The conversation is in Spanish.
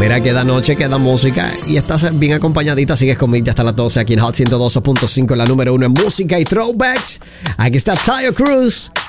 Mira, queda noche, queda música y estás bien acompañadita. Sigues conmigo hasta las 12 aquí en Hot 102.5, la número 1 en música y throwbacks. Aquí está Taio Cruz